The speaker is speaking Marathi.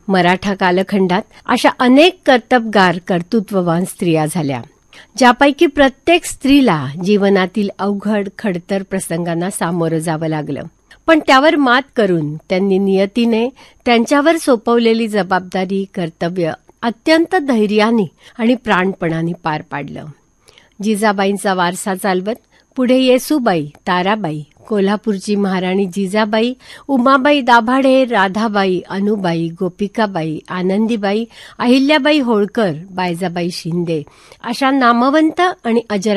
मराठा कालखंडात अशा अनेक कर्तबगार कर्तृत्ववान स्त्रिया झाल्या, ज्यापैकी प्रत्येक स्त्रीला जीवनातील अवघड खडतर प्रसंगांना सामोरं जावं लागलं. पण त्यावर मात करून त्यांनी नियतीने त्यांच्यावर सोपवलेली जबाबदारी, कर्तव्य अत्यंत धैर्याने आणि प्राणपणाने पार पाडलं. जिजाबाईंचा वारसा चालवत पुढे येसूबाई, ताराबाई, कोल्हापूरची महाराणी जिजाबाई, उमाबाई दाभाडे, राधाबाई, अनुबाई, गोपिकाबाई, आनंदीबाई, अहिल्याबाई होळकर, बायजाबाई शिंदे अशा नामवंत आणि अजरा